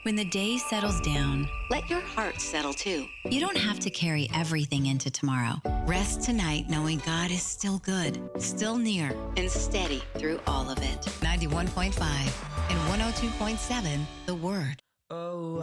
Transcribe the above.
When the day settles down, Let your heart settle too. you don't have to carry everything into tomorrow. Rest tonight knowing God is still good, still near. And steady through all of it. 91.5 and 102.7 The Word. Oh,